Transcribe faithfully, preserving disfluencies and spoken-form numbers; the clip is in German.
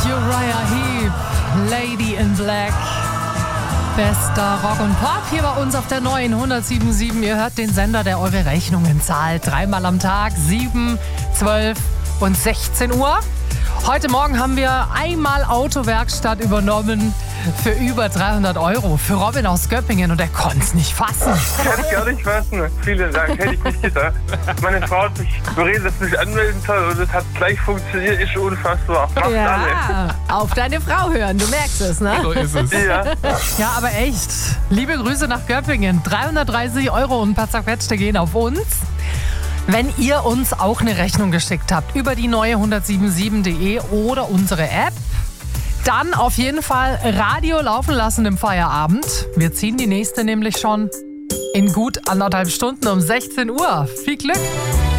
Uriah Heep, Lady in Black. Bester Rock und Pop hier bei uns auf der neuen hundertsieben Komma sieben. Ihr hört den Sender, der eure Rechnungen zahlt. Dreimal am Tag, sieben, zwölf und sechzehn Uhr. Heute Morgen haben wir einmal Autowerkstatt übernommen für über dreihundert Euro. Für Robin aus Göppingen und er konnte es nicht fassen. Ich kann es gar nicht fassen. Vielen Dank, hätte ich nicht gedacht. Meine Frau hat mich überredet, dass ich mich anmelden soll und es hat gleich funktioniert. Ist unfassbar. Macht Ja, alle. auf deine Frau hören, du merkst es, ne? So ist es. Ja. Ja, aber echt. Liebe Grüße nach Göppingen. dreihundertdreißig Euro und ein paar zerquetschte gehen auf uns. Wenn ihr uns auch eine Rechnung geschickt habt über die neue hundertsieben Komma sieben punkt de oder unsere App, dann auf jeden Fall Radio laufen lassen im Feierabend. Wir ziehen die nächste nämlich schon in gut anderthalb Stunden um sechzehn Uhr. Viel Glück!